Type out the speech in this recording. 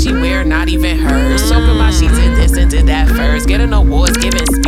she wear, not even hers. Talking about she did this and did that first. Getting awards, giving